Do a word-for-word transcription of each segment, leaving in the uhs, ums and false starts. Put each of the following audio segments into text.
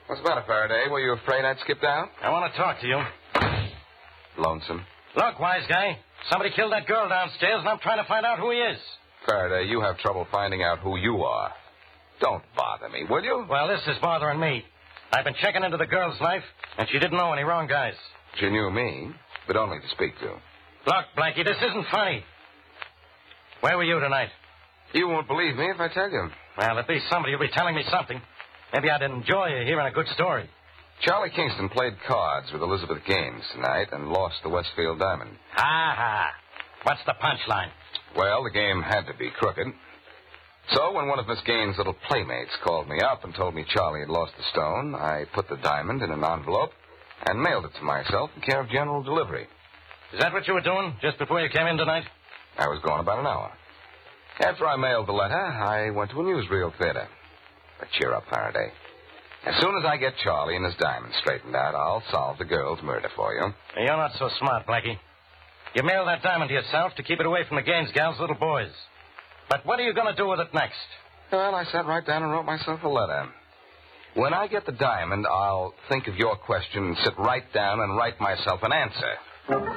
What's the matter, Faraday? Were you afraid I'd skip out? I want to talk to you. Lonesome. Look, wise guy. Somebody killed that girl downstairs, and I'm trying to find out who he is. Faraday, you have trouble finding out who you are. Don't bother me, will you? Well, this is bothering me. I've been checking into the girl's life, and she didn't know any wrong guys. She knew me, but only to speak to. Look, Blackie, this isn't funny. Where were you tonight? You won't believe me if I tell you. Well, at least somebody will be telling me something. Maybe I'd enjoy hearing a good story. Charlie Kingston played cards with Elizabeth Gaines tonight and lost the Westfield Diamond. Ha ha. What's the punchline? Well, the game had to be crooked. So when one of Miss Gaines' little playmates called me up and told me Charlie had lost the stone, I put the diamond in an envelope and mailed it to myself in care of general delivery. Is that what you were doing just before you came in tonight? I was gone about an hour. After I mailed the letter, I went to a newsreel theater. But cheer up, Faraday. As soon as I get Charlie and his diamond straightened out, I'll solve the girl's murder for you. You're not so smart, Blackie. You mailed that diamond to yourself to keep it away from the Gaines gal's little boys. But what are you going to do with it next? Well, I sat right down and wrote myself a letter. When I get the diamond, I'll think of your question and sit right down and write myself an answer.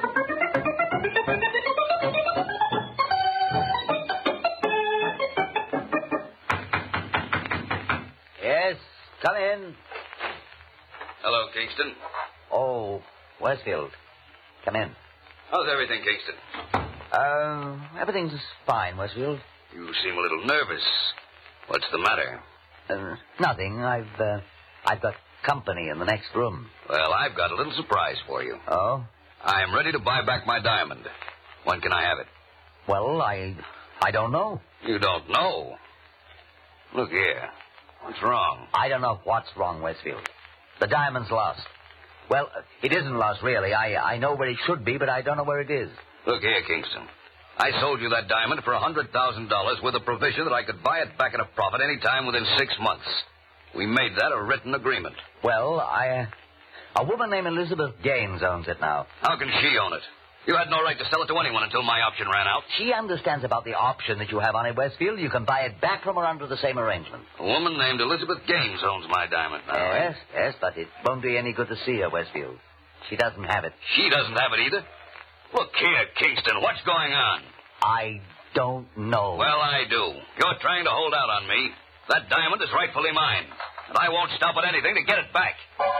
Yes, come in. Hello, Kingston. Oh, Westfield. Come in. How's everything, Kingston? Uh, everything's fine, Westfield. You seem a little nervous. What's the matter? Uh, nothing. I've, uh, I've got company in the next room. Well, I've got a little surprise for you. Oh? I'm ready to buy back my diamond. When can I have it? Well, I, I don't know. You don't know? Look here. What's wrong? I don't know what's wrong, Westfield. The diamond's lost. Well, it isn't lost, really. I, I know where it should be, but I don't know where it is. Look here, Kingston. I sold you that diamond for one hundred thousand dollars with a provision that I could buy it back at a profit any time within six months. We made that a written agreement. Well, I... Uh, a woman named Elizabeth Gaines owns it now. How can she own it? You had no right to sell it to anyone until my option ran out. She understands about the option that you have on it, Westfield. You can buy it back from her under the same arrangement. A woman named Elizabeth Gaines owns my diamond now. Yes, yes, but it won't be any good to see her, Westfield. She doesn't have it. She doesn't have it either? Look here, Kingston, what's going on? I don't know. Well, I do. You're trying to hold out on me. That diamond is rightfully mine, and I won't stop at anything to get it back.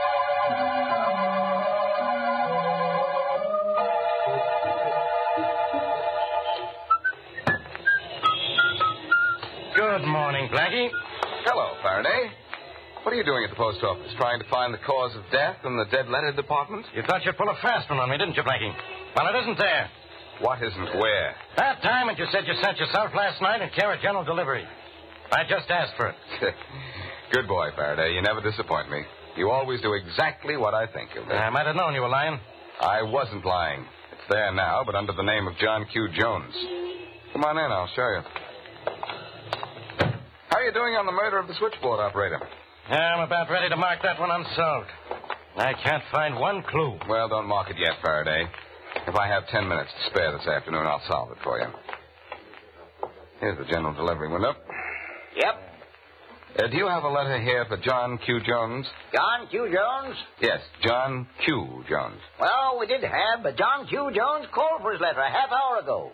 Good morning, Blackie. Hello, Faraday. What are you doing at the post office? Trying to find the cause of death in the dead letter department? You thought you'd pull a fast one on me, didn't you, Blackie? Well, it isn't there. What isn't where? That diamond you said you sent yourself last night in care of general delivery. I just asked for it. Good boy, Faraday. You never disappoint me. You always do exactly what I think you'll do. I might have known you were lying. I wasn't lying. It's there now, but under the name of John Q. Jones. Come on in, I'll show you. How are you doing on the murder of the switchboard operator? I'm about ready to mark that one unsolved. I can't find one clue. Well, don't mark it yet, Faraday. If I have ten minutes to spare this afternoon, I'll solve it for you. Here's the general delivery window. Yep. Uh, do you have a letter here for John Q. Jones? John Q. Jones? Yes, John Q. Jones. Well, we did have, but John Q. Jones called for his letter a half hour ago.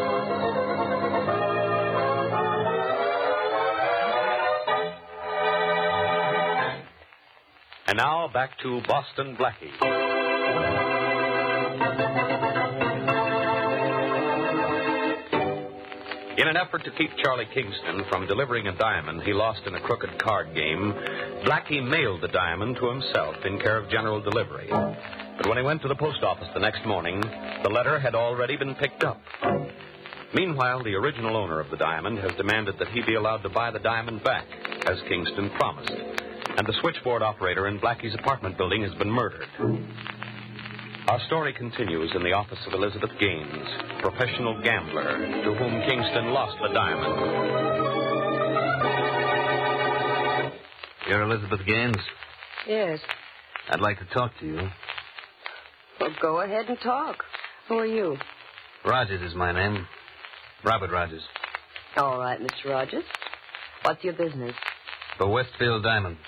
And now back to Boston Blackie. In an effort to keep Charlie Kingston from delivering a diamond he lost in a crooked card game, Blackie mailed the diamond to himself in care of general delivery. But when he went to the post office the next morning, the letter had already been picked up. Meanwhile, the original owner of the diamond has demanded that he be allowed to buy the diamond back, as Kingston promised. And the switchboard operator in Blackie's apartment building has been murdered. Our story continues in the office of Elizabeth Gaines, professional gambler to whom Kingston lost the diamond. You're Elizabeth Gaines? Yes. I'd like to talk to you. Well, go ahead and talk. Who are you? Rogers is my name. Robert Rogers. All right, Mister Rogers. What's your business? The Westfield Diamond.